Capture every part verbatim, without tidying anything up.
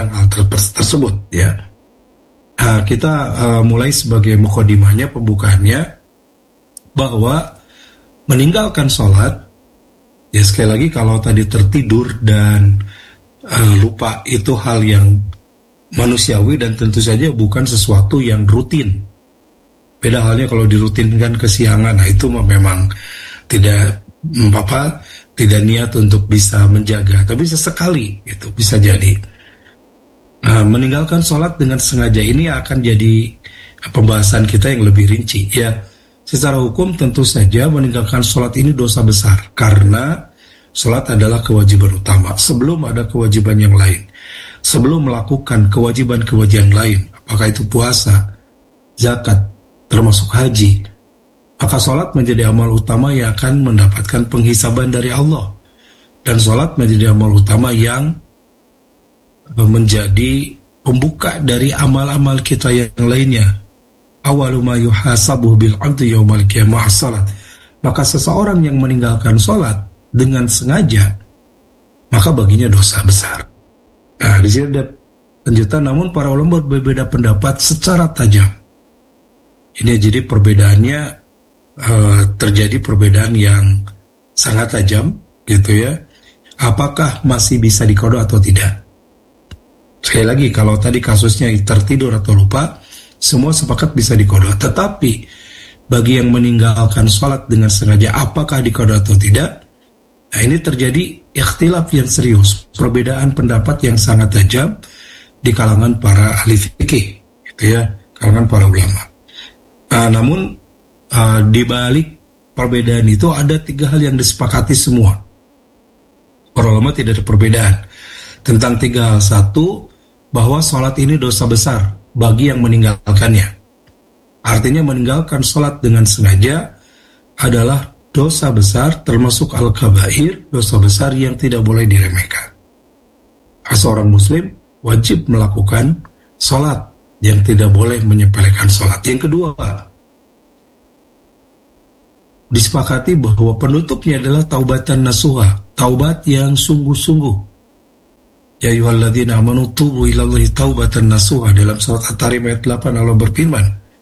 tentang hal ter- tersebut ya. Uh, kita uh, mulai sebagai mukadimahnya, pembukaannya, bahwa meninggalkan sholat, ya sekali lagi kalau tadi tertidur dan uh, lupa itu hal yang manusiawi dan tentu saja bukan sesuatu yang rutin. Beda halnya kalau dirutinkan kesiangan, nah itu memang tidak apa tidak niat untuk bisa menjaga, tapi sesekali itu bisa jadi. Nah, meninggalkan sholat dengan sengaja ini akan jadi pembahasan kita yang lebih rinci ya. Secara hukum tentu saja meninggalkan sholat ini dosa besar, karena sholat adalah kewajiban utama sebelum ada kewajiban yang lain. Sebelum melakukan kewajiban-kewajiban lain, apakah itu puasa, zakat, termasuk haji, maka sholat menjadi amal utama yang akan mendapatkan penghisaban dari Allah. Dan sholat menjadi amal utama yang menjadi pembuka dari amal-amal kita yang lainnya. Awalu ma yuhasabu bil 'abdi yaumal qiyamah as-salat. Maka seseorang yang meninggalkan sholat dengan sengaja, maka baginya dosa besar. Nah, di sini ada lanjutan, namun para ulama berbeda pendapat secara tajam. Ini jadi perbedaannya uh, terjadi perbedaan yang sangat tajam, gitu ya. Apakah masih bisa diqadha atau tidak? Sekali lagi, kalau tadi kasusnya tertidur atau lupa, semua sepakat bisa diqadha. Tetapi bagi yang meninggalkan sholat dengan sengaja, apakah diqadha atau tidak? Nah, ini terjadi ikhtilaf yang serius, perbedaan pendapat yang sangat tajam di kalangan para ahli fikih, gitu ya, kalangan para ulama. Nah, namun uh, di balik perbedaan itu ada tiga hal yang disepakati semua. Para ulama tidak ada perbedaan tentang tiga hal. Satu, bahwa sholat ini dosa besar bagi yang meninggalkannya. Artinya meninggalkan sholat dengan sengaja adalah dosa besar, termasuk al-kabair, dosa besar yang tidak boleh diremehkan. Seorang muslim wajib melakukan sholat, yang tidak boleh menyepelekan sholat. Yang kedua, disepakati bahwa penutupnya adalah taubatan nasuha, taubat yang sungguh-sungguh. Ya ayyuhalladzina amanu tubu ilallahi taubatan nasuha. Dalam surat At-Tarim ayat delapan Allah berfirman,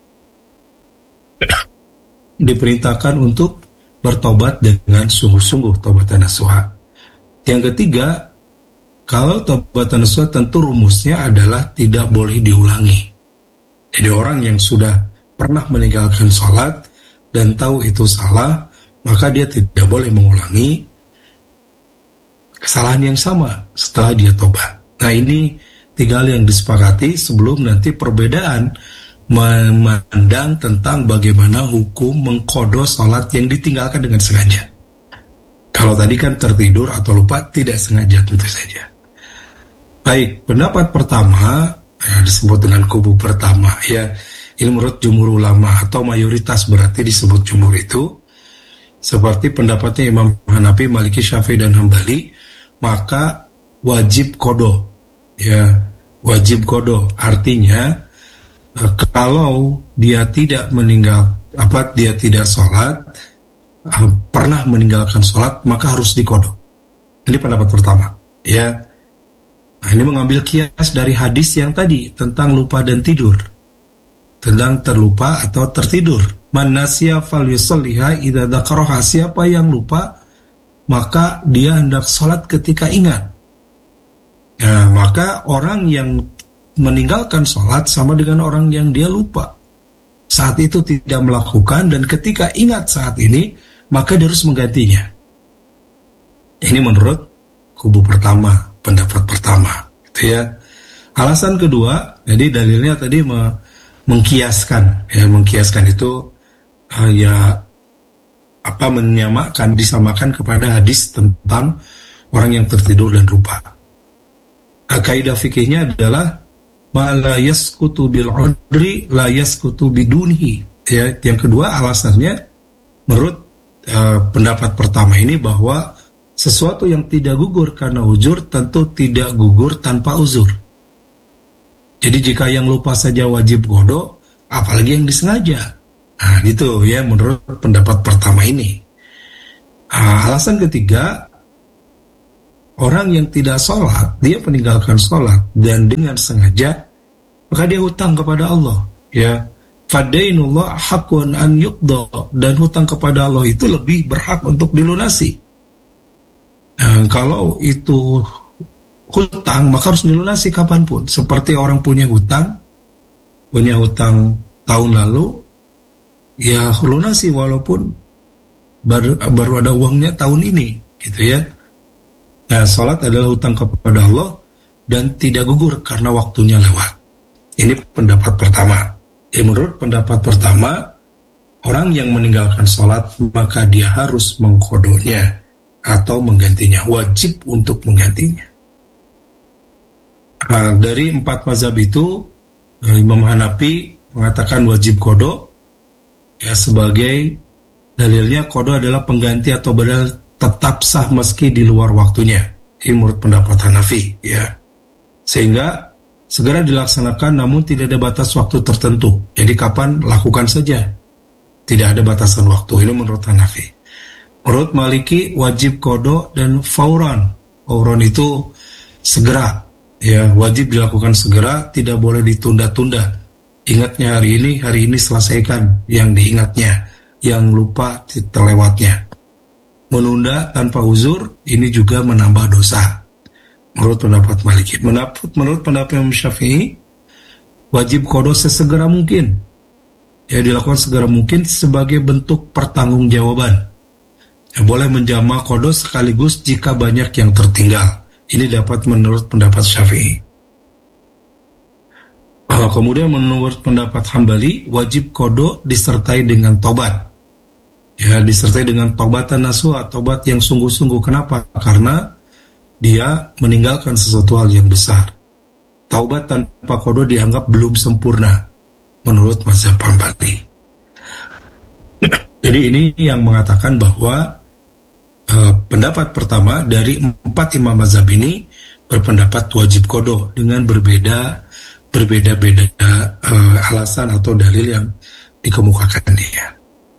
diperintahkan untuk bertobat dengan sungguh-sungguh, taubatan nasuha. Yang ketiga, kalau taubatan nasuha tentu rumusnya adalah tidak boleh diulangi. Jadi orang yang sudah pernah meninggalkan sholat dan tahu itu salah, maka dia tidak boleh mengulangi kesalahan yang sama setelah dia tobat. Nah, ini tiga hal yang disepakati sebelum nanti perbedaan memandang tentang bagaimana hukum mengqadha salat yang ditinggalkan dengan sengaja. Kalau tadi kan tertidur atau lupa, tidak sengaja tentu saja. Baik, pendapat pertama ya, disebut dengan kubu pertama ya. Ini menurut jumhur ulama atau mayoritas, berarti disebut jumhur itu seperti pendapatnya Imam Hanafi, Maliki, Syafi'i dan Hambali, maka wajib qadha ya, wajib qadha artinya kalau dia tidak meninggal apa dia tidak sholat, pernah meninggalkan sholat, maka harus diqadha. Ini pendapat pertama ya. Nah, ini mengambil kias dari hadis yang tadi tentang lupa dan tidur, tentang terlupa atau tertidur. Man nasiya falyusalliha idza dzakaraha. Siapa yang lupa, maka dia hendak sholat ketika ingat. Nah, maka orang yang meninggalkan sholat sama dengan orang yang dia lupa. Saat itu tidak melakukan, dan ketika ingat saat ini, maka dia harus menggantinya. Ini menurut kubu pertama, pendapat pertama, gitu ya. Alasan kedua, jadi dalilnya tadi me- mengkiaskan, ya mengkiaskan itu uh, ya apa menyamakan, disamakan kepada hadis tentang orang yang tertidur dan lupa. Nah, kaidah fikihnya adalah ma la yaskutu bil udri la yaskutu bidunhi. Ya, yang kedua alasannya menurut uh, pendapat pertama ini bahwa sesuatu yang tidak gugur karena uzur tentu tidak gugur tanpa uzur. Jadi jika yang lupa saja wajib qadha, apalagi yang disengaja. Nah, gitu ya menurut pendapat pertama ini. Nah, alasan ketiga, orang yang tidak sholat, dia meninggalkan sholat dan dengan sengaja, maka dia hutang kepada Allah. Ya, fadainullah haqqun an yuqda, dan hutang kepada Allah itu lebih berhak untuk dilunasi. Nah, kalau itu hutang, maka harus dilunasi kapanpun. Seperti orang punya hutang, punya hutang tahun lalu, ya lunasi walaupun baru, baru ada uangnya tahun ini, gitu ya. Nah, salat adalah hutang kepada Allah dan tidak gugur karena waktunya lewat. Ini pendapat pertama. Ya, menurut pendapat pertama, orang yang meninggalkan salat maka dia harus mengkodonya atau menggantinya, wajib untuk menggantinya. Nah, dari empat mazhab itu, Imam Hanafi mengatakan wajib kodo, ya sebagai dalilnya kodo adalah pengganti atau badal tetap sah meski di luar waktunya. Ini menurut pendapat Hanafi, ya. Sehingga segera dilaksanakan namun tidak ada batas waktu tertentu. Jadi kapan lakukan saja, tidak ada batasan waktu. Ini menurut Hanafi. Menurut Maliki wajib kodo dan fauran. Fauran itu segera, ya wajib dilakukan segera, tidak boleh ditunda-tunda. Ingatnya hari ini, hari ini selesaikan yang diingatnya, yang lupa terlewatnya. Menunda tanpa uzur ini juga menambah dosa. Menurut pendapat Maliki. Menurut, menurut pendapat Imam Syafi'i, wajib kodo sesegera mungkin. Ya, dilakukan segera mungkin sebagai bentuk pertanggungjawaban. Ya, boleh menjama kodo sekaligus jika banyak yang tertinggal. Ini dapat menurut pendapat Syafi'i. Uh, kemudian menurut pendapat Hambali, wajib kodo disertai dengan tobat. Ya, disertai dengan tobatan nasuha, tobat yang sungguh-sungguh. Kenapa? Karena dia meninggalkan sesuatu hal yang besar. Taubat tanpa kodo dianggap belum sempurna menurut mazhab Hambali. Jadi ini yang mengatakan bahwa uh, pendapat pertama dari empat imam mazhab ini berpendapat wajib kodo dengan berbeda berbeda-beda uh, alasan atau dalil yang dikemukakan dia.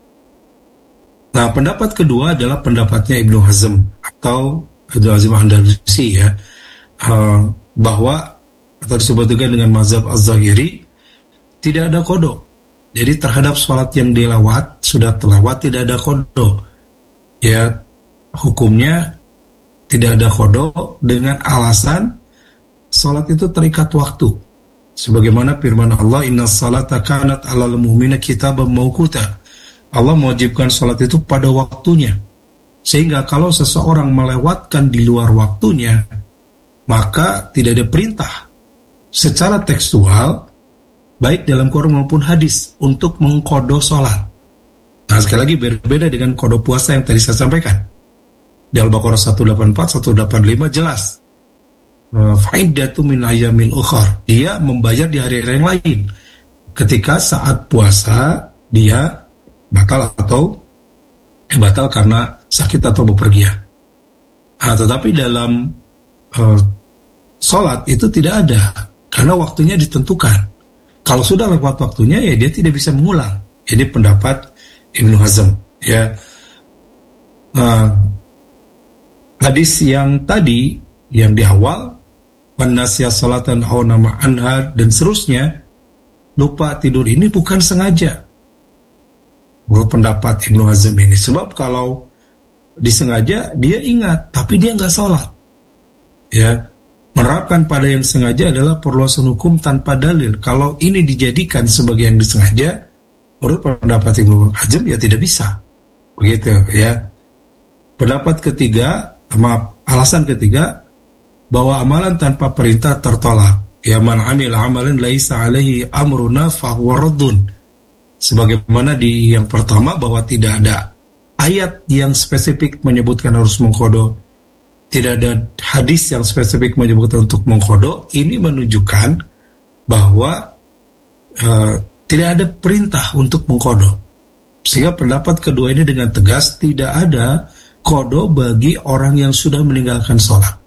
Nah, pendapat kedua adalah pendapatnya Ibnu Hazm atau Ibnu Hazm Andalusi, ya, uh, bahwa atau disebut juga dengan mazhab Az-Zahiri, tidak ada kodo. Jadi terhadap sholat yang dilewat, sudah terlewat, tidak ada kodo. Ya, hukumnya tidak ada kodo dengan alasan sholat itu terikat waktu. Sebagaimana firman Allah, Inna salata kanat alal mu'mina kitaban mawquta. Allah mewajibkan sholat itu pada waktunya. Sehingga kalau seseorang melewatkan di luar waktunya, maka tidak ada perintah secara tekstual, baik dalam Quran maupun hadis, untuk mengkodo sholat. Nah, sekali lagi berbeda dengan kodo puasa yang tadi saya sampaikan. Di Al-Baqarah seratus delapan puluh empat, seratus delapan puluh lima jelas. Fa'iddatu min ayamin ukhar. Dia membayar di hari-hari yang lain. Ketika saat puasa, dia batal atau eh, batal karena sakit atau bepergian. Nah, tetapi dalam uh, sholat itu tidak ada, karena waktunya ditentukan. Kalau sudah lewat waktunya, ya dia tidak bisa mengulang. Ini pendapat Ibnu Hazm. Ya, uh, hadis yang tadi, yang di awal, wan nasya salatan aw nama anha dan seterusnya, lupa tidur ini bukan sengaja. Menurut pendapat Ibnu Hazm ini, sebab kalau disengaja dia ingat tapi dia nggak sholat. Ya, menerapkan pada yang sengaja adalah perluasan hukum tanpa dalil. Kalau ini dijadikan sebagai yang disengaja, menurut pendapat Ibnu Hazm ya tidak bisa. Begitu, ya. Pendapat ketiga, maaf, alasan ketiga, bahwa amalan tanpa perintah tertolak. Ya, man amila amalan laisa alaihi amruna fahuwa raddun. Sebagaimana di yang pertama, bahwa tidak ada ayat yang spesifik menyebutkan harus mengkodo, tidak ada hadis yang spesifik menyebutkan untuk mengkodo. Ini menunjukkan bahwa uh, tidak ada perintah untuk mengkodo. Sehingga pendapat kedua ini dengan tegas, tidak ada kodo bagi orang yang sudah meninggalkan sholat.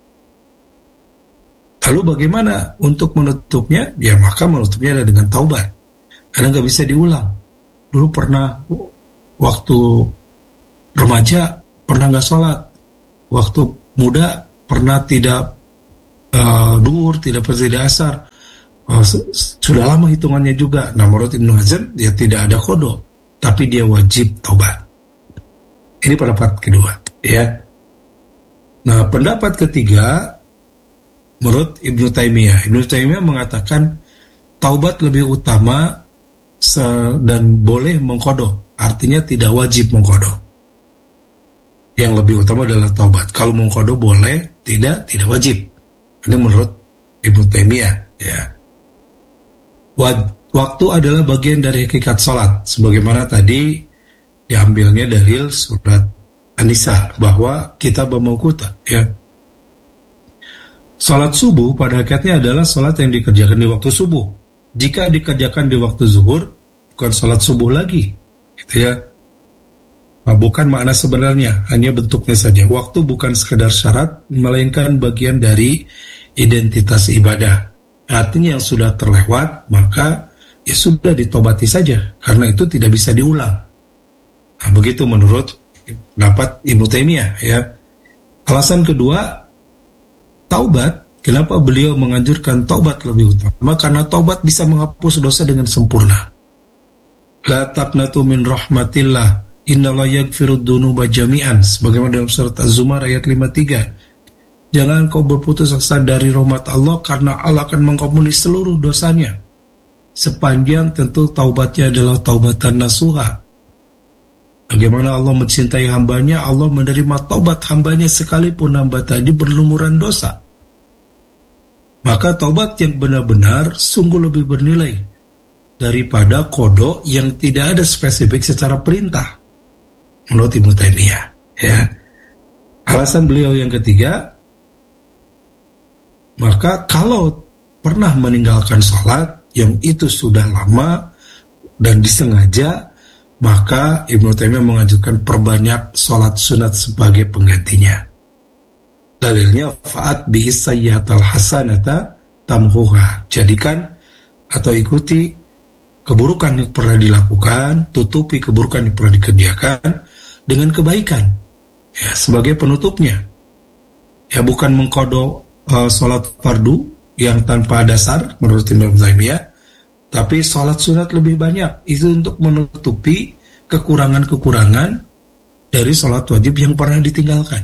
Lalu bagaimana untuk menutupnya? Ya, maka menutupnya adalah dengan taubat, karena nggak bisa diulang. Dulu pernah waktu remaja pernah nggak sholat, waktu muda pernah tidak uh, duhur, tidak pernah tidak asar, uh, sudah lama hitungannya juga. Nah, menurut Ibnu Hazm dia tidak ada qada, tapi dia wajib taubat. Ini pendapat kedua, ya. Nah, pendapat ketiga menurut Ibnu Taimiyah. Ibnu Taimiyah mengatakan taubat lebih utama dan boleh mengqada, artinya tidak wajib mengqada. Yang lebih utama adalah taubat. Kalau mengqada boleh, tidak tidak wajib. Ini menurut Ibnu Taimiyah, ya. Waktu adalah bagian dari hakikat salat, sebagaimana tadi diambilnya dari surat An-Nisa bahwa kita bermauquta, ya. Salat subuh pada hakikatnya adalah salat yang dikerjakan di waktu subuh. Jika dikerjakan di waktu zuhur, bukan salat subuh lagi, gitu ya. Nah, bukan makna sebenarnya, hanya bentuknya saja. Waktu bukan sekedar syarat, melainkan bagian dari identitas ibadah. Artinya yang sudah terlewat, maka ya sudah ditobati saja, karena itu tidak bisa diulang. Nah, begitu menurut pendapat Ibnu Taimiyah, ya. Alasan kedua, taubat. Kenapa beliau menganjurkan taubat lebih utama? Karena taubat bisa menghapus dosa dengan sempurna. La taqnatu min rahmatillah, innallaha yaghfirud dzunuba jami'an, sebagaimana dalam surat Az-Zumar ayat lima puluh tiga. Jangan kau berputus asa dari rahmat Allah, karena Allah akan mengampuni seluruh dosanya, sepanjang tentu taubatnya adalah taubatan nasuha. Bagaimana Allah mencintai hambanya, Allah menerima taubat hambanya sekalipun hamba tadi berlumuran dosa. Maka taubat yang benar-benar sungguh lebih bernilai daripada qada yang tidak ada spesifik secara perintah, menurut Ibnu Taimiyah, ya. Alasan beliau yang ketiga, maka kalau pernah meninggalkan sholat yang itu sudah lama dan disengaja, maka Ibnu Taimiyah mengajukan perbanyak sholat sunat sebagai penggantinya. Dalilnya fa'at bihi sayyi'atal hasanata tamhuha. Jadikan atau ikuti keburukan yang pernah dilakukan, tutupi keburukan yang pernah dikerjakan dengan kebaikan, ya, sebagai penutupnya. Ya, bukan mengqada uh, sholat fardu yang tanpa dasar menurut Ibnu Taimiyah, tapi sholat sunat lebih banyak. Itu untuk menutupi kekurangan-kekurangan dari sholat wajib yang pernah ditinggalkan.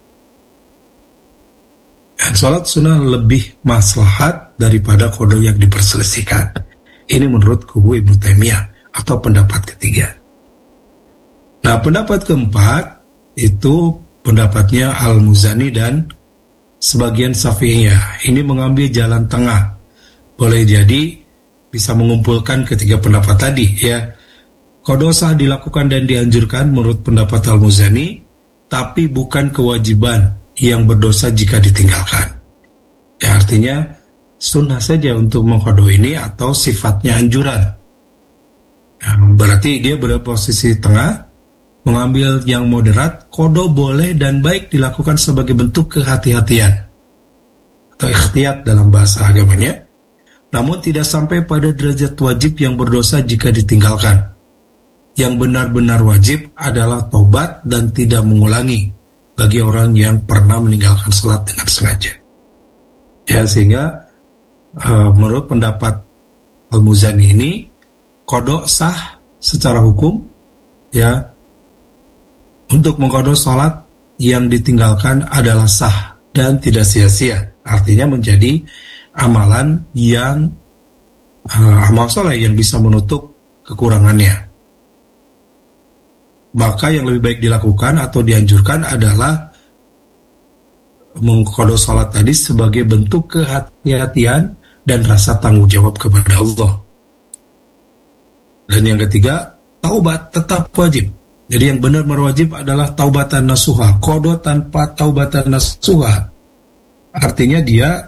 Dan sholat sunnah lebih maslahat daripada qada yang diperselisihkan. Ini menurut kubu Ibnu Taimiyah atau pendapat ketiga. Nah, pendapat keempat itu pendapatnya Al-Muzani dan sebagian Syafi'iyah. Ini mengambil jalan tengah. Boleh jadi bisa mengumpulkan ketiga pendapat tadi, ya. Qada sah dilakukan dan dianjurkan menurut pendapat Al-Muzani, tapi bukan kewajiban yang berdosa jika ditinggalkan. Ya, artinya sunnah saja untuk mengqada ini atau sifatnya anjuran. Nah, berarti dia berada posisi tengah, mengambil yang moderat. Qada boleh dan baik dilakukan sebagai bentuk kehati-hatian atau ikhtiyat dalam bahasa agamanya, namun tidak sampai pada derajat wajib yang berdosa jika ditinggalkan. Yang benar-benar wajib adalah taubat dan tidak mengulangi bagi orang yang pernah meninggalkan salat dengan sengaja. Ya, sehingga uh, menurut pendapat Al-Muzani ini, qada sah secara hukum, ya, untuk mengqada salat yang ditinggalkan adalah sah dan tidak sia-sia. Artinya menjadi amalan yang uh, amal saleh yang bisa menutup kekurangannya. Maka yang lebih baik dilakukan atau dianjurkan adalah mengqada salat tadi sebagai bentuk kehati-hatian dan rasa tanggung jawab kepada Allah. Dan yang ketiga, taubat tetap wajib. Jadi yang benar-benar wajib adalah taubatan nasuha. Qada tanpa taubatan nasuha, artinya dia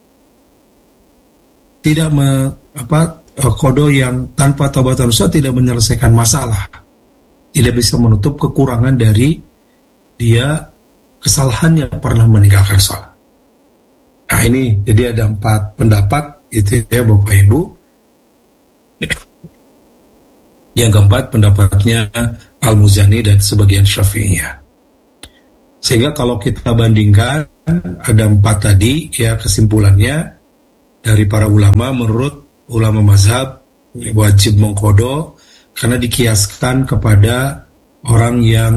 tidak me, apa qada yang tanpa taubatan nasuha tidak menyelesaikan masalah. Tidak bisa menutup kekurangan dari dia kesalahannya pernah meninggalkan sholat. Nah, ini jadi ada empat pendapat itu ya Bapak Ibu. Yang keempat pendapatnya Al-Muzani dan sebagian Syafi'iyah. Sehingga kalau kita bandingkan ada empat tadi ya kesimpulannya dari para ulama, menurut ulama mazhab wajib mengkodo karena dikiaskan kepada orang yang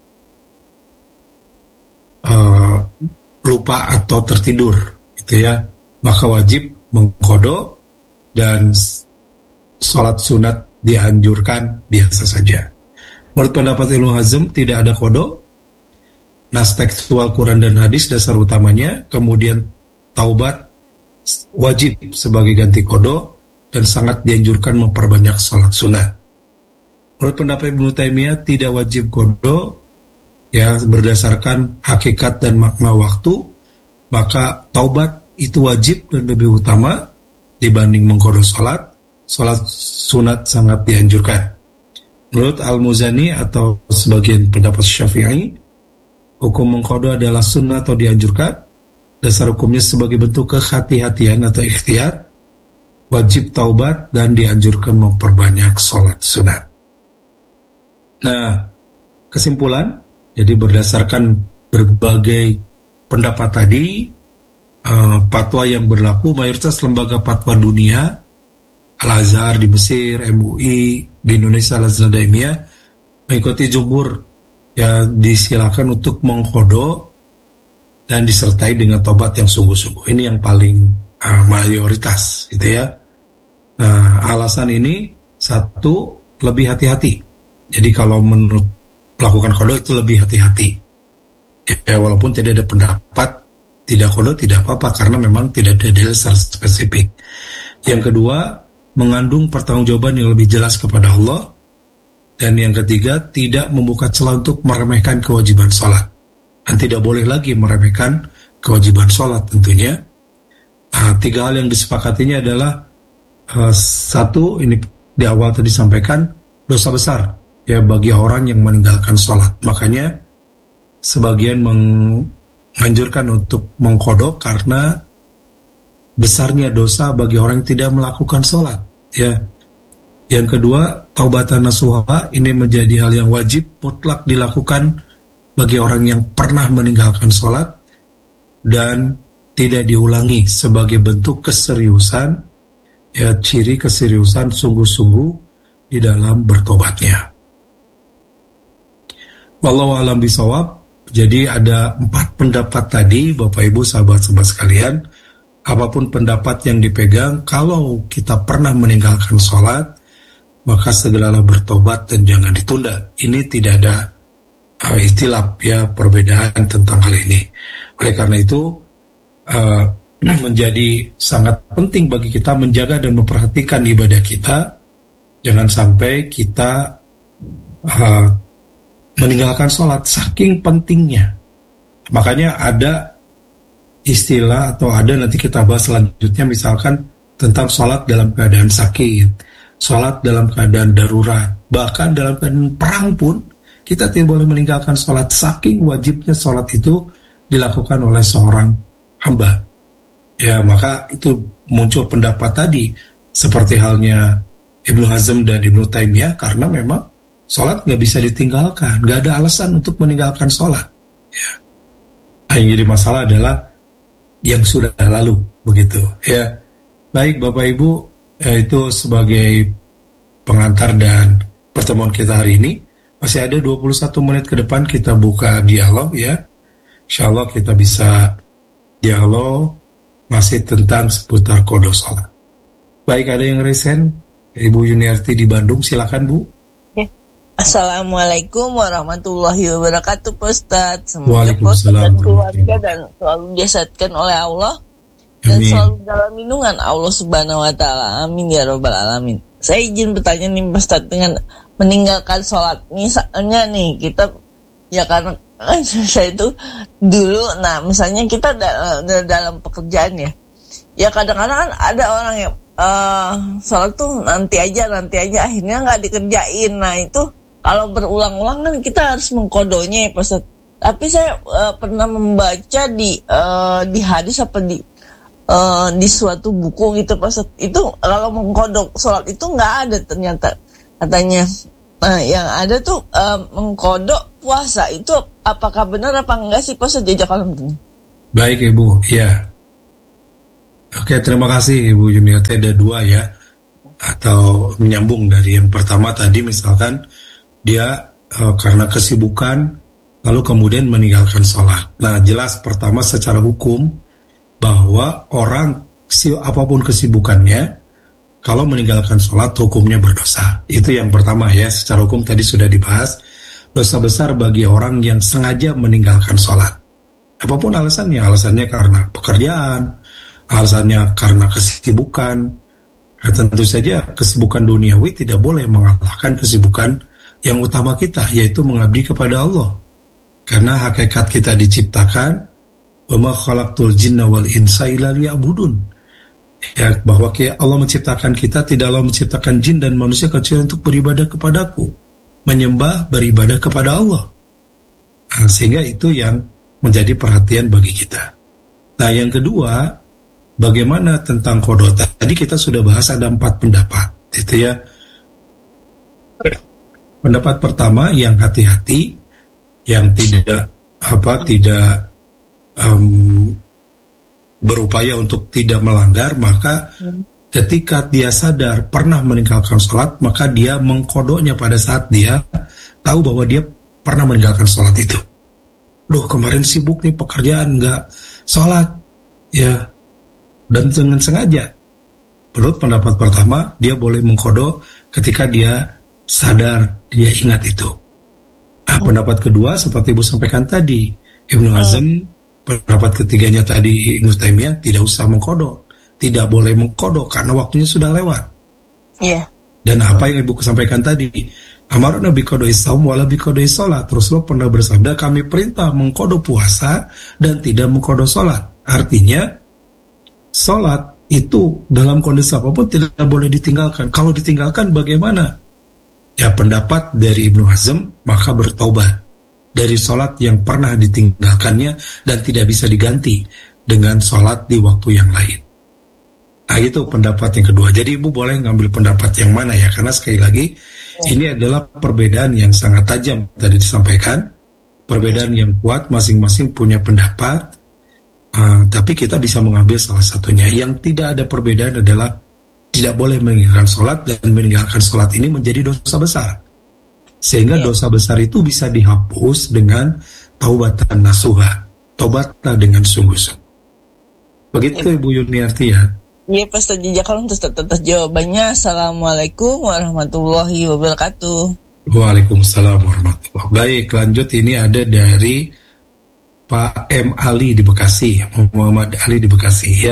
uh, lupa atau tertidur gitu ya, maka wajib mengkodo dan sholat sunat dianjurkan biasa saja. Menurut pendapat Ibnu Hazm tidak ada kodo. Nas tekstual Quran dan hadis dasar utamanya, kemudian taubat wajib sebagai ganti kodo dan sangat dianjurkan memperbanyak sholat sunat. Menurut pendapat Ibnu Taimiyah tidak wajib kodo ya berdasarkan hakikat dan makna waktu, maka taubat itu wajib dan lebih utama dibanding mengkodo sholat. Sholat sunat sangat dianjurkan. Menurut Al-Muzani atau sebagian pendapat Syafi'i, hukum mengkodo adalah sunnah atau dianjurkan. Dasar hukumnya sebagai bentuk kehati-hatian atau ikhtiar, wajib taubat dan dianjurkan memperbanyak sholat sunat. Nah, kesimpulan, jadi berdasarkan berbagai pendapat tadi, uh, fatwa yang berlaku, mayoritas lembaga fatwa dunia, Al-Azhar di Mesir, M U I di Indonesia, Al-Azhar Daimiyah, mengikuti jumhur, ya disilakan untuk mengkodo dan disertai dengan tobat yang sungguh-sungguh. Ini yang paling uh, mayoritas, gitu ya. Nah, alasan ini satu, lebih hati-hati. Jadi kalau menurut melakukan kodo itu lebih hati-hati. Ya, walaupun tidak ada pendapat tidak kodo tidak apa-apa karena memang tidak ada dalil secara spesifik. Yang kedua, mengandung pertanggungjawaban yang lebih jelas kepada Allah. Dan yang ketiga, tidak membuka celah untuk meremehkan kewajiban sholat. Dan tidak boleh lagi meremehkan kewajiban sholat tentunya. Nah, tiga hal yang disepakatinya adalah uh, satu, ini di awal tadi disampaikan, dosa besar ya bagi orang yang meninggalkan sholat. Makanya sebagian menganjurkan untuk mengkodok karena besarnya dosa bagi orang yang tidak melakukan sholat. Ya. Yang kedua, taubatan nasuha ini menjadi hal yang wajib mutlak dilakukan bagi orang yang pernah meninggalkan sholat dan tidak diulangi sebagai bentuk keseriusan, ya ciri keseriusan sungguh-sungguh di dalam bertobatnya. Wallahu a'lam bishawab. Jadi ada empat pendapat tadi, Bapak Ibu sahabat-sahabat sekalian. Apapun pendapat yang dipegang, kalau kita pernah meninggalkan sholat, maka segeralah bertobat dan jangan ditunda. Ini tidak ada uh, ikhtilaf ya perbedaan tentang hal ini. Oleh karena itu uh, menjadi sangat penting bagi kita menjaga dan memperhatikan ibadah kita. Jangan sampai kita uh, meninggalkan sholat saking pentingnya. Makanya ada istilah atau ada nanti kita bahas selanjutnya misalkan tentang sholat dalam keadaan sakit, sholat dalam keadaan darurat, bahkan dalam keadaan perang pun kita tidak boleh meninggalkan sholat saking wajibnya sholat itu dilakukan oleh seorang hamba. Ya maka itu muncul pendapat tadi seperti halnya Ibnu Hazm dan Ibnu Taimiyah karena memang sholat nggak bisa ditinggalkan, nggak ada alasan untuk meninggalkan sholat. Ya. Yang jadi masalah adalah yang sudah lalu begitu. Ya, baik Bapak Ibu, ya, itu sebagai pengantar dan pertemuan kita hari ini. Masih ada dua puluh satu menit ke depan kita buka dialog ya. Insya Allah kita bisa dialog masih tentang seputar kodo sholat. Baik, ada yang resen, Ibu Yuniarti di Bandung, silakan Bu. Assalamualaikum warahmatullahi wabarakatuh, Pak Ustadz. Semoga Pak Ustadz dan keluarga dan selalu disehatkan oleh Allah dan Amin. Selalu dalam lindungan Allah Subhanahu Wa Taala. Amin ya Robbal Alamin. Saya izin bertanya nih Pak Ustadz, dengan meninggalkan sholat, misalnya nih kita ya karena saya itu dulu, nah misalnya kita da- dalam pekerjaan ya, ya kadang-kadang ada orang yang uh, sholat tuh nanti aja nanti aja akhirnya nggak dikerjain. Nah itu kalau berulang-ulang kan kita harus mengkodonya ya Pak Ustadz. Tapi saya uh, pernah membaca di uh, di hadis apa di uh, di suatu buku gitu Pak Ustadz. Itu kalau mengkodok sholat itu nggak ada ternyata katanya. Nah yang ada tuh uh, mengkodok puasa itu apakah benar apa enggak sih Pak Ustadz jajak alam? Baik Ibu, ya. Oke, terima kasih Ibu Juniati. Ada dua ya, atau menyambung dari yang pertama tadi, misalkan dia uh, karena kesibukan lalu kemudian meninggalkan sholat. Nah, jelas pertama secara hukum bahwa orang si apapun kesibukannya, kalau meninggalkan sholat hukumnya berdosa. Itu yang pertama ya, secara hukum tadi sudah dibahas. Dosa besar bagi orang yang sengaja meninggalkan sholat. Apapun alasannya, alasannya karena pekerjaan, alasannya karena kesibukan. Nah, tentu saja kesibukan duniawi tidak boleh mengalahkan kesibukan yang utama kita, yaitu mengabdi kepada Allah. Karena hakikat kita diciptakan, wa ma khalaqtul jinna wal insa illa liya'budun. Ya, bahwa Allah menciptakan kita, tidak Allah menciptakan jin dan manusia kecuali untuk beribadah kepadaku, menyembah, beribadah kepada Allah. Nah, sehingga itu yang menjadi perhatian bagi kita. Nah, yang kedua, bagaimana tentang qada? Tadi kita sudah bahas ada empat pendapat, itu ya. Pendapat pertama yang hati-hati, yang tidak apa tidak um, berupaya untuk tidak melanggar, maka ketika dia sadar pernah meninggalkan sholat, maka dia mengkodoknya pada saat dia tahu bahwa dia pernah meninggalkan sholat itu. Loh, kemarin sibuk nih pekerjaan, nggak sholat, ya, dan dengan sengaja. Menurut pendapat pertama, dia boleh mengkodok ketika dia sadar, dia ingat itu. Nah, pendapat kedua seperti Ibu sampaikan tadi, Ibnu Hazm, pendapat ketiganya tadi Ibnu Taimiyah, tidak usah mengkodok, tidak boleh mengkodok karena waktunya sudah lewat. Iya. Yeah. Dan apa yang Ibu sampaikan tadi, amarna bi qada'i shaum wala bi qada'i shalat. Rasulullah pernah bersabda, kami perintah mengkodok puasa dan tidak mengkodok sholat. Artinya sholat itu dalam kondisi apapun tidak boleh ditinggalkan. Kalau ditinggalkan bagaimana? Ya, pendapat dari Ibnu Hazm, maka bertaubat dari sholat yang pernah ditinggalkannya dan tidak bisa diganti dengan sholat di waktu yang lain. Nah, itu pendapat yang kedua. Jadi Ibu boleh ngambil pendapat yang mana ya, karena sekali lagi ini adalah perbedaan yang sangat tajam tadi disampaikan, perbedaan yang kuat, masing-masing punya pendapat, uh, tapi kita bisa mengambil salah satunya. Yang tidak ada perbedaan adalah tidak boleh meninggalkan sholat, dan meninggalkan sholat ini menjadi dosa besar. Sehingga yeah. dosa besar itu bisa dihapus dengan taubatan nasuha, taubatlah dengan sungguh-sungguh. Begitu yeah. Ibu Yuniarti ya. Iya, Pak Ustadz Jajakalong, terus atas jawabannya. Assalamualaikum warahmatullahi wabarakatuh. Waalaikumsalam warahmatullahi wabarakatuh. Baik, lanjut, ini ada dari Pak M. Ali di Bekasi, Muhammad Ali di Bekasi ya.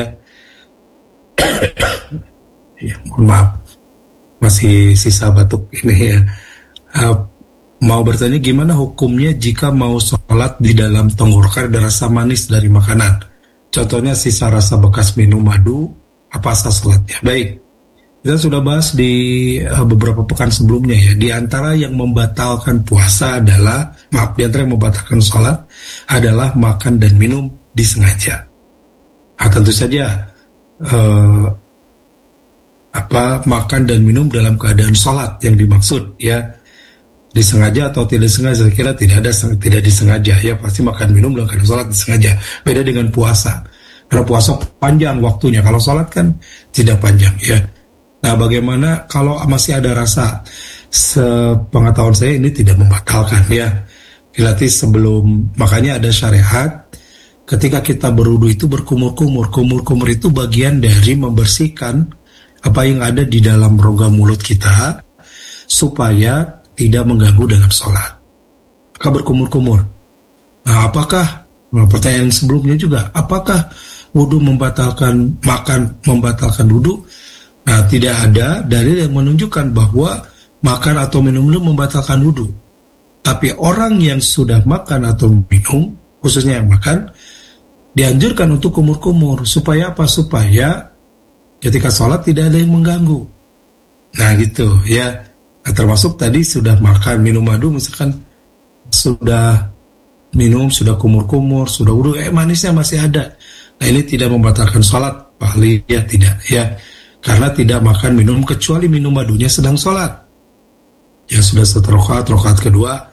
Ya, mohon maaf, masih sisa batuk ini ya. Uh, mau bertanya gimana hukumnya jika mau sholat di dalam tenggorokan ada rasa manis dari makanan. Contohnya sisa rasa bekas minum madu, apa sah sholatnya? Baik, kita sudah bahas di uh, beberapa pekan sebelumnya ya. Di antara yang membatalkan puasa adalah, maaf, di antara yang membatalkan sholat adalah makan dan minum disengaja. Nah, tentu saja uh, apa makan dan minum dalam keadaan sholat yang dimaksud ya, disengaja atau tidak disengaja, saya kira tidak ada tidak disengaja ya, pasti makan minum dalam keadaan sholat disengaja. Beda dengan puasa, karena puasa panjang waktunya, kalau sholat kan tidak panjang ya. Nah, bagaimana kalau masih ada rasa? Sepengetahuan saya ini tidak membatalkan ya, berarti sebelum, makanya ada syariat ketika kita berwudu itu berkumur-kumur. Kumur-kumur itu bagian dari membersihkan apa yang ada di dalam rongga mulut kita supaya tidak mengganggu dalam sholat. Maka berkumur-kumur. Nah, apakah, nah, pertanyaan sebelumnya juga, apakah wudu membatalkan makan, membatalkan wudu? Nah, tidak ada dalil yang menunjukkan bahwa makan atau minum itu membatalkan wudu. Tapi orang yang sudah makan atau minum, khususnya yang makan, dianjurkan untuk kumur-kumur. Supaya apa? Supaya ketika sholat tidak ada yang mengganggu. Nah gitu ya. Nah, termasuk tadi sudah makan, minum madu, misalkan sudah minum, sudah kumur-kumur, sudah wudu, eh manisnya masih ada. Nah, ini tidak membatalkan sholat, Pak Ali, ya tidak ya. Karena tidak makan minum kecuali minum madunya sedang sholat. Ya sudah satu rakaat, rakaat kedua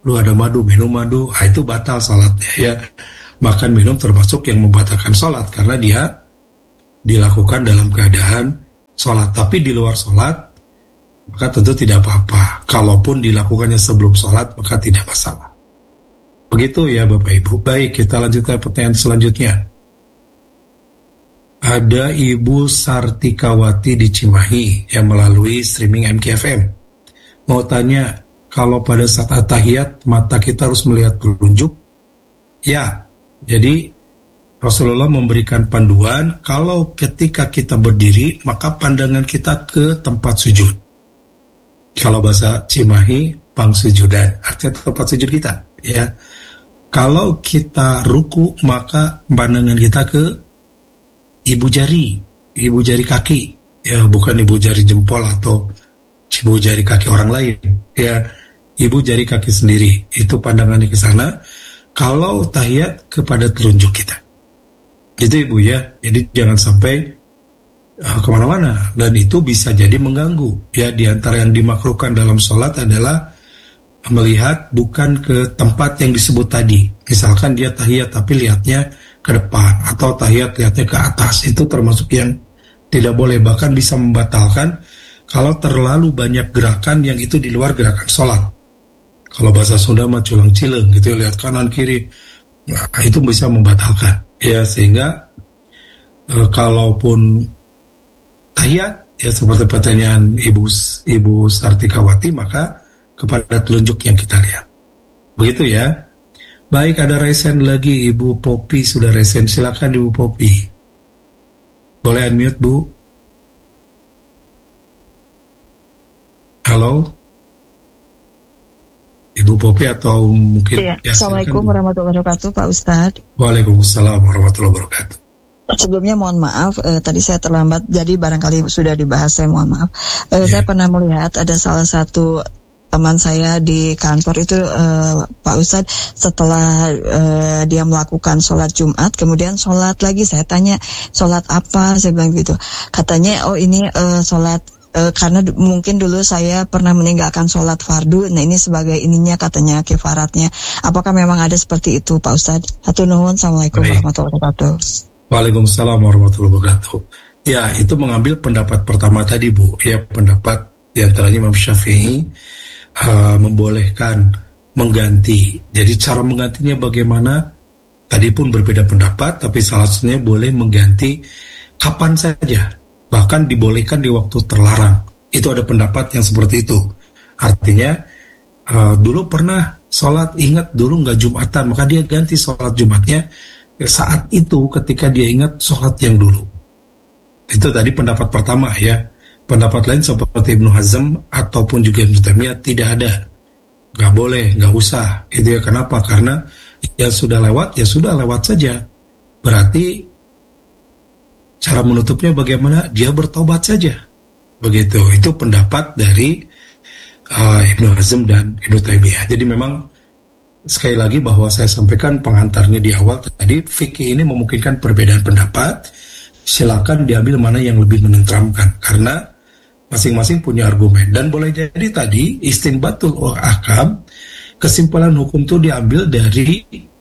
lu ada madu, minum madu, nah itu batal salatnya ya. Makan minum termasuk yang membatalkan salat karena dia dilakukan dalam keadaan salat. Tapi di luar salat maka tentu tidak apa-apa. Kalaupun dilakukannya sebelum salat maka tidak masalah. Begitu ya Bapak Ibu. Baik, kita lanjutkan pertanyaan selanjutnya. Ada Ibu Sartikawati di Cimahi yang melalui streaming M K F M. Mau tanya, kalau pada saat at-tahiyat mata kita harus melihat telunjuk? Ya, jadi Rasulullah memberikan panduan kalau ketika kita berdiri maka pandangan kita ke tempat sujud. Kalau bahasa Cimahi, pang sujudan, artinya tempat sujud kita. Ya, kalau kita ruku maka pandangan kita ke ibu jari, ibu jari kaki, ya bukan ibu jari jempol atau ibu jari kaki orang lain, ya ibu jari kaki sendiri. Itu pandangannya ke sana. Kalau tahiyat kepada telunjuk kita, itu Ibu ya. Jadi jangan sampai uh, kemana-mana, dan itu bisa jadi mengganggu. Ya, di antara yang dimakruhkan dalam sholat adalah melihat bukan ke tempat yang disebut tadi. Misalkan dia tahiyat tapi lihatnya ke depan, atau tahiyat lihatnya ke atas. Itu termasuk yang tidak boleh, bahkan bisa membatalkan kalau terlalu banyak gerakan yang itu di luar gerakan sholat. Kalau bahasa Sunda mah culang cileng gitu, lihat kanan kiri, nah, itu bisa membatalkan. Ya, sehingga e, kalaupun tahiyat ya seperti pertanyaan Ibu Ibu Sartikawati, maka kepada telunjuk yang kita lihat. Begitu ya. Baik, ada resen lagi, Ibu Popi sudah resen. Silakan Ibu Popi. Boleh unmute, Bu? Halo? Ibu Popi atau mungkin... Ya, ya, Assalamualaikum warahmatullahi wabarakatuh, Pak Ustadz. Waalaikumsalam warahmatullahi wabarakatuh. Sebelumnya mohon maaf, eh, tadi saya terlambat, jadi barangkali sudah dibahas, saya mohon maaf. Eh, ya. Saya pernah melihat ada salah satu teman saya di kantor itu, uh, Pak Ustadz, setelah uh, dia melakukan sholat Jumat, kemudian sholat lagi. Saya tanya, sholat apa? Saya bilang gitu. Katanya, oh ini uh, sholat, uh, karena d- mungkin dulu saya pernah meninggalkan sholat fardu, nah ini sebagai ininya katanya kifaratnya. Apakah memang ada seperti itu, Pak Ustadz? Hatur nuhun, Assalamualaikum Baik. warahmatullahi wabarakatuh. Waalaikumsalam warahmatullahi wabarakatuh. Ya, itu mengambil pendapat pertama tadi, Bu. Ya, pendapat diantaranya Imam Syafi'i, Uh, membolehkan mengganti. Jadi cara menggantinya bagaimana? Tadi pun berbeda pendapat, tapi salah satunya boleh mengganti kapan saja, bahkan dibolehkan di waktu terlarang. Itu ada pendapat yang seperti itu. Artinya uh, dulu pernah sholat, ingat dulu nggak Jumatan, maka dia ganti sholat Jumatnya saat itu ketika dia ingat sholat yang dulu. Itu tadi pendapat pertama ya. Pendapat lain seperti Ibnu Hazm ataupun juga Ibnu Taimiyah tidak ada, nggak boleh, nggak usah. Itu ya, kenapa? Karena ya sudah lewat, ya sudah lewat saja. Berarti cara menutupnya bagaimana? Dia bertobat saja. Begitu. Itu pendapat dari uh, Ibnu Hazm dan Ibnu Taimiyah. Jadi memang sekali lagi bahwa saya sampaikan pengantarnya di awal tadi, fikih ini memungkinkan perbedaan pendapat. Silakan diambil mana yang lebih menenteramkan, karena masing-masing punya argumen. Dan boleh jadi tadi istinbatul ahkam, kesimpulan hukum itu diambil dari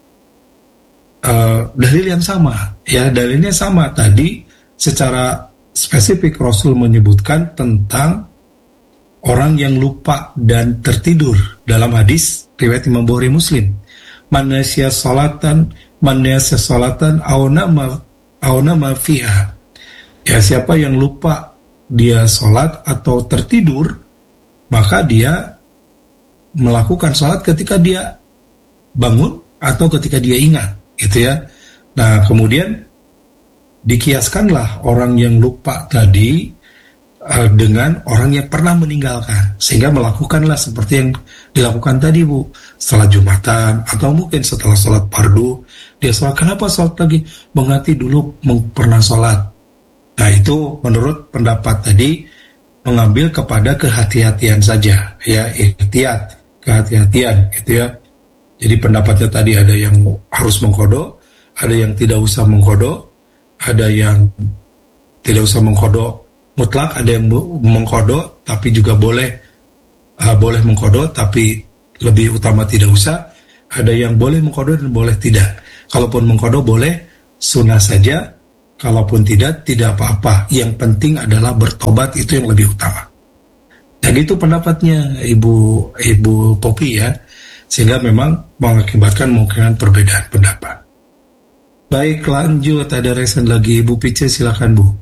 uh, dalil yang sama. Ya, dalilnya sama. Tadi secara spesifik Rasul menyebutkan tentang orang yang lupa dan tertidur dalam hadis riwayat Imam Bukhari Muslim. Man nasiya salatan, man nasiya salatan auna ma auna ma fiha. Ya, siapa yang lupa dia sholat atau tertidur, maka dia melakukan sholat ketika dia bangun atau ketika dia ingat, gitu ya. Nah, kemudian dikiaskanlah orang yang lupa tadi uh, dengan orang yang pernah meninggalkan, sehingga melakukanlah seperti yang dilakukan tadi, Bu, setelah Jumatan atau mungkin setelah sholat fardu dia sholat. Kenapa sholat lagi? Mengganti dulu pernah sholat. Nah, itu menurut pendapat tadi mengambil kepada kehati-hatian saja, ya, ihtiyat, kehati-hatian, gitu ya. Jadi pendapatnya tadi ada yang harus mengkodok, ada yang tidak usah mengkodok, ada yang tidak usah mengkodok mutlak, ada yang mengkodok tapi juga boleh uh, boleh mengkodok tapi lebih utama tidak usah. Ada yang boleh mengkodo dan boleh tidak. Kalaupun mengkodo boleh sunnah saja, kalaupun tidak, tidak apa-apa. Yang penting adalah bertobat, itu yang lebih utama. Dan itu pendapatnya Ibu Ibu Popi ya, sehingga memang mengakibatkan mungkin perbedaan pendapat. Baik, lanjut, ada resen lagi. Ibu Pice, silakan Bu.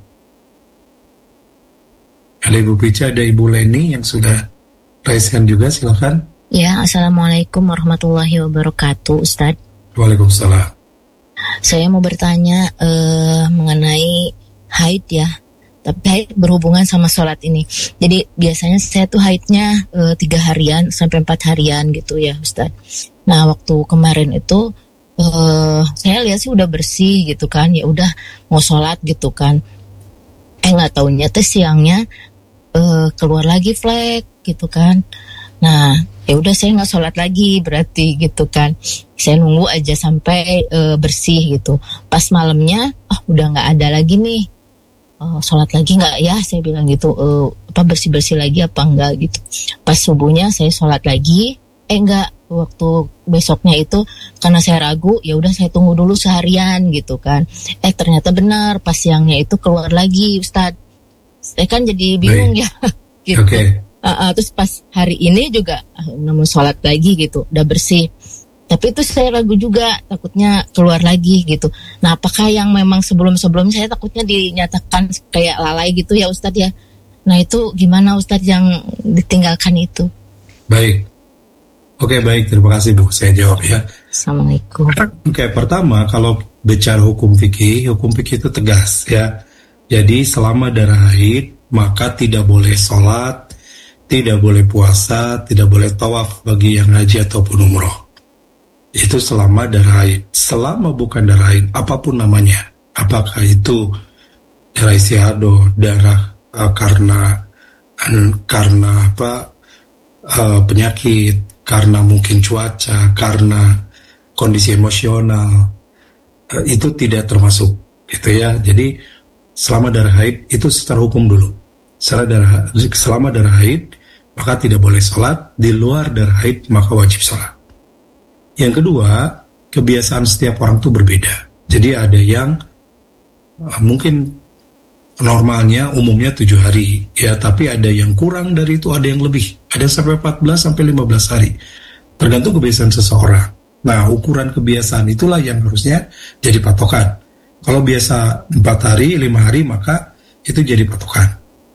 Ada Ibu Pice, ada Ibu Leni yang sudah resen juga, silakan. Ya, Assalamualaikum warahmatullahi wabarakatuh, Ustadz. Waalaikumsalam. Saya mau bertanya uh, mengenai haid ya, tapi haid berhubungan sama sholat ini. Jadi biasanya saya tuh haidnya uh, tiga harian sampai empat harian gitu ya, Ustadz. Nah, waktu kemarin itu uh, saya lihat sih udah bersih gitu kan, ya udah mau sholat gitu kan. Eh nggak taunya tuh siangnya uh, keluar lagi flek gitu kan. Nah, ya udah saya nggak sholat lagi berarti gitu kan. Saya nunggu aja sampai e, bersih gitu. Pas malamnya, ah oh, udah nggak ada lagi nih. Oh, sholat lagi nggak ya? Saya bilang gitu. E, apa bersih bersih lagi apa enggak gitu. Pas subuhnya saya sholat lagi. Eh enggak. Waktu besoknya itu karena saya ragu, ya udah saya tunggu dulu seharian gitu kan. Eh ternyata benar. Pas siangnya itu keluar lagi, Ustadz. Saya kan jadi bingung Baik. ya. gitu. Oke. Okay. Uh, uh, terus pas hari ini juga uh, namun sholat lagi gitu, udah bersih. Tapi itu saya ragu juga, takutnya keluar lagi gitu. Nah, apakah yang memang sebelum-sebelumnya saya takutnya dinyatakan kayak lalai gitu ya Ustadz ya. Nah itu gimana Ustadz yang ditinggalkan itu? Baik. Oke baik, terima kasih Bu, saya jawab ya. Assalamualaikum. Oke, pertama kalau bicara hukum fikih, hukum fikih itu tegas ya. Jadi selama darah haid maka tidak boleh sholat, tidak boleh puasa, tidak boleh tawaf bagi yang haji ataupun umroh. Itu selama darah haid. Selama bukan darah haid, apapun namanya. Apakah itu darah istihadah, darah uh, karena uh, karena apa uh, penyakit, karena mungkin cuaca, karena kondisi emosional, uh, itu tidak termasuk, gitu ya. Jadi selama darah haid itu secara hukum dulu. Selama darah, selama darah haid maka tidak boleh sholat, di luar darah haid maka wajib sholat. Yang kedua, kebiasaan setiap orang itu berbeda. Jadi ada yang uh, mungkin normalnya umumnya tujuh hari, ya tapi ada yang kurang dari itu, ada yang lebih, ada sampai empat belas sampai lima belas hari, tergantung kebiasaan seseorang. Nah, ukuran kebiasaan itulah yang harusnya jadi patokan. Kalau biasa empat hari, lima hari, maka itu jadi patokan.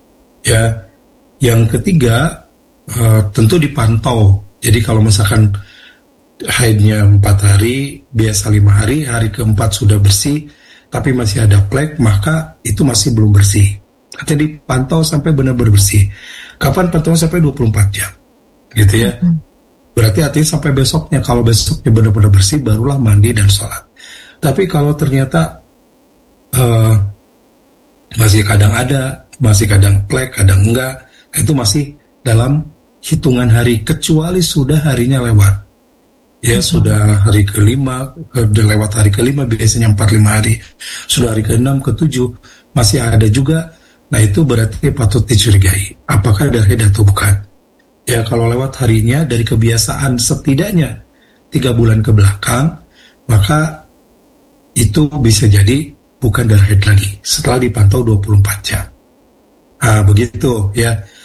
Ya, yang ketiga, Uh, tentu dipantau. Jadi kalau misalkan haidnya empat hari, biasa lima hari, hari keempat sudah bersih, tapi masih ada plek, maka itu masih belum bersih. Jadi pantau sampai benar-benar bersih. Kapan pantauan? Sampai dua puluh empat jam, gitu ya. Berarti artinya sampai besoknya. Kalau besoknya benar-benar bersih, barulah mandi dan sholat. Tapi kalau ternyata uh, masih kadang ada, masih kadang plek, kadang enggak, itu masih dalam hitungan hari, kecuali sudah harinya lewat. Ya, hmm. sudah hari kelima, sudah lewat hari kelima, biasanya empat lima hari. Sudah hari keenam, ketujuh, masih ada juga. Nah, itu berarti patut dicurigai. Apakah darah haid atau bukan? Ya, kalau lewat harinya dari kebiasaan setidaknya tiga bulan ke belakang, maka itu bisa jadi bukan darah haid lagi setelah dipantau dua puluh empat jam. Ah, begitu ya.